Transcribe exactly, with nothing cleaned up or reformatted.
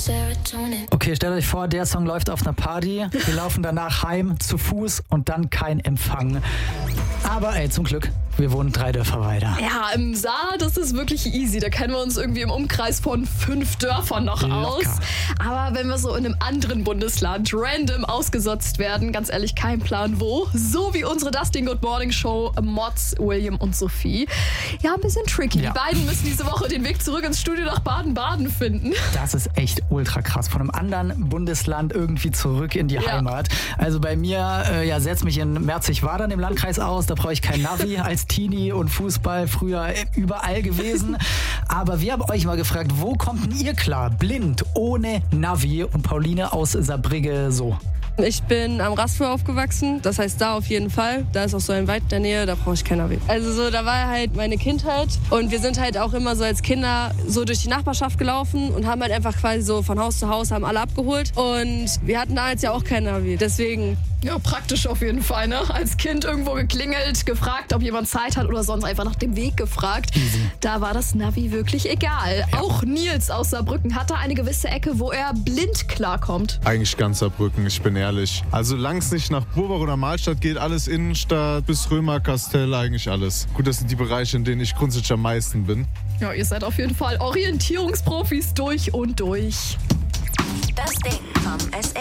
Okay, stellt euch vor, der Song läuft auf einer Party. Wir laufen danach heim zu Fuß und dann kein Empfang. Aber ey, zum Glück, wir wohnen drei Dörfer weiter. Ja, im Saar, das ist wirklich easy. Da kennen wir uns irgendwie im Umkreis von fünf Dörfern noch Locker. aus. Aber wenn wir so in einem anderen Bundesland random ausgesetzt werden, ganz ehrlich, kein Plan wo. So wie unsere Dustin Good Morning Show, Mods, William und Sophie. Ja, ein bisschen tricky. Ja. Die beiden müssen diese Woche den Weg zurück ins Studio nach Baden-Baden finden. Das ist echt ultra krass. Von einem anderen Bundesland irgendwie zurück in die Ja. Heimat. Also bei mir, äh, ja, setz mich in Merzig-Wadern im Landkreis aus. Da brauche ich kein Navi. Als Teenie und Fußball früher überall gewesen. Aber wir haben euch mal gefragt, wo kommt denn ihr klar? Blind, ohne Navi. Und Pauline aus Saarbrügge so. Ich bin am Rastfuhr aufgewachsen, das heißt da auf jeden Fall. Da ist auch so ein Wald in der Nähe, da brauche ich kein Navi. Also so, da war halt meine Kindheit und wir sind halt auch immer so als Kinder so durch die Nachbarschaft gelaufen und haben halt einfach quasi so von Haus zu Haus, haben alle abgeholt und wir hatten da jetzt ja auch kein Navi, deswegen... Ja, praktisch auf jeden Fall, ne? Als Kind irgendwo geklingelt, gefragt, ob jemand Zeit hat oder sonst einfach nach dem Weg gefragt. Easy. Da war das Navi wirklich egal. Ja. Auch Nils aus Saarbrücken hatte eine gewisse Ecke, wo er blind klarkommt. Eigentlich ganz Saarbrücken, ich bin ehrlich. Also solange es nicht nach Burbach oder Mahlstadt geht, alles Innenstadt bis Römerkastell, eigentlich alles. Gut, das sind die Bereiche, in denen ich grundsätzlich am meisten bin. Ja, ihr seid auf jeden Fall Orientierungsprofis durch und durch. Das Ding vom S R